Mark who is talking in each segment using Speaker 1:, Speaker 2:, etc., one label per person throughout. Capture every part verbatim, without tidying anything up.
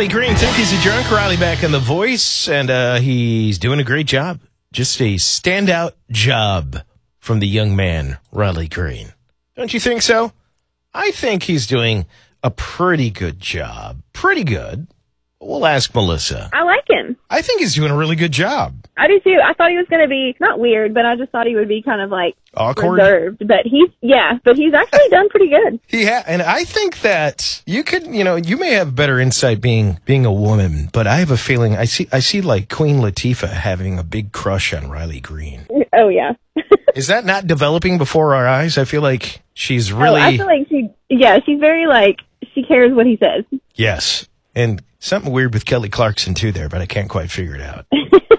Speaker 1: Riley Green, think he's a drunk. Riley back in The Voice, and uh, he's doing a great job. Just a standout job from the young man, Riley Green. Don't you think so? I think he's doing a pretty good job. Pretty good. We'll ask Melissa.
Speaker 2: I like him.
Speaker 1: I think he's doing a really good job.
Speaker 2: I do too. I thought he was going to be, not weird, but I just thought he would be kind of like
Speaker 1: awkward,
Speaker 2: reserved. But he's, yeah, but he's actually done pretty good.
Speaker 1: Yeah, and I think that you could, you know, you may have better insight being being a woman, but I have a feeling I see I see like Queen Latifah having a big crush on Riley Green.
Speaker 2: Oh yeah.
Speaker 1: Is that not developing before our eyes? I feel like she's really.
Speaker 2: Oh, I feel like she, yeah, she's very like she cares what he says.
Speaker 1: Yes, and something weird with Kelly Clarkson too there, but I can't quite figure it out.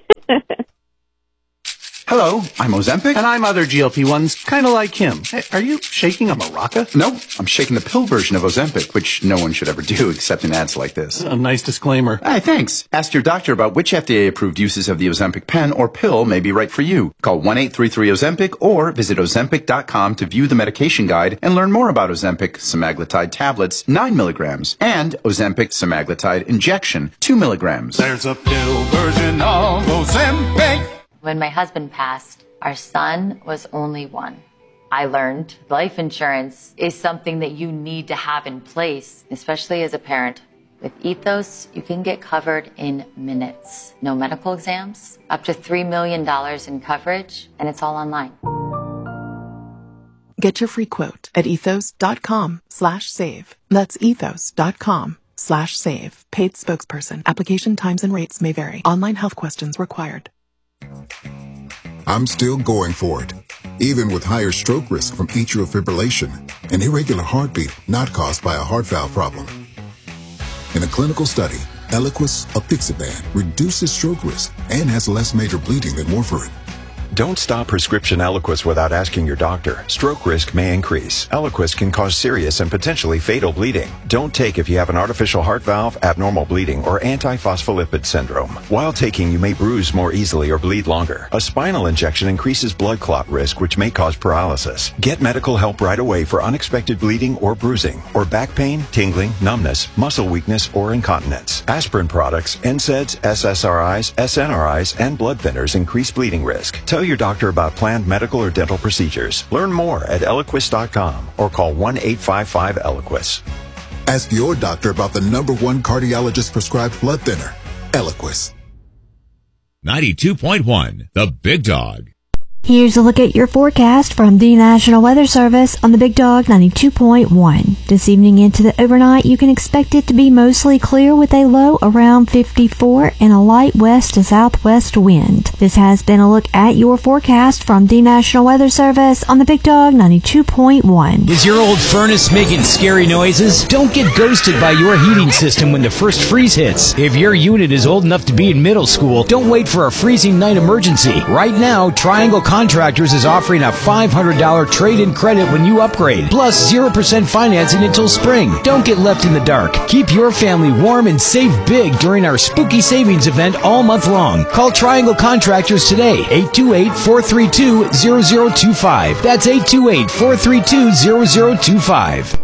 Speaker 3: Hello, I'm Ozempic. And I'm other G L P ones, kind of like him. Hey, are you shaking a maraca?
Speaker 4: No, I'm shaking the pill version of Ozempic, which no one should ever do except in ads like this.
Speaker 3: A nice disclaimer.
Speaker 4: Hey, thanks. Ask your doctor about which F D A-approved uses of the Ozempic pen or pill may be right for you. Call one eight three three Ozempic or visit Ozempic dot com to view the medication guide and learn more about Ozempic semaglutide tablets, nine milligrams, and Ozempic semaglutide injection, two milligrams.
Speaker 3: There's a pill version of Ozempic.
Speaker 5: When my husband passed, our son was only one. I learned life insurance is something that you need to have in place, especially as a parent. With Ethos, you can get covered in minutes. No medical exams, up to three million dollars in coverage, and it's all online.
Speaker 6: Get your free quote at ethos.com slash save. That's ethos.com slash save. Paid spokesperson. Application times and rates may vary. Online health questions required.
Speaker 7: I'm still going for it, even with higher stroke risk from atrial fibrillation, an irregular heartbeat not caused by a heart valve problem. In a clinical study, Eliquis apixaban reduces stroke risk and has less major bleeding than warfarin.
Speaker 8: Don't stop prescription Eliquis without asking your doctor. Stroke risk may increase. Eliquis can cause serious and potentially fatal bleeding. Don't take if you have an artificial heart valve, abnormal bleeding, or antiphospholipid syndrome. While taking, you may bruise more easily or bleed longer. A spinal injection increases blood clot risk, which may cause paralysis. Get medical help right away for unexpected bleeding or bruising, or back pain, tingling, numbness, muscle weakness, or incontinence. Aspirin products, N SAIDs, S S R Is, S N R Is, and blood thinners increase bleeding risk. Tell your doctor about planned medical or dental procedures. Learn more at Eliquis dot com or call one eight five five Eliquis.
Speaker 7: Ask your doctor about the number one cardiologist prescribed blood thinner, Eliquis.
Speaker 9: ninety-two point one, The Big Dog.
Speaker 10: Here's a look at your forecast from the National Weather Service on the Big Dog ninety-two point one. This evening into the overnight, you can expect it to be mostly clear with a low around fifty-four and a light west to southwest wind. This has been a look at your forecast from the National Weather Service on the Big Dog ninety-two point one.
Speaker 11: Is your old furnace making scary noises? Don't get ghosted by your heating system when the first freeze hits. If your unit is old enough to be in middle school, don't wait for a freezing night emergency. Right now, Triangle Contractors is offering a five hundred dollars trade-in credit when you upgrade, plus zero percent financing until spring. Don't get left in the dark. Keep your family warm and save big during our spooky savings event all month long. Call Triangle Contractors today, eight two eight, four three two, zero zero two five. That's eight two eight, four three two, zero zero two five.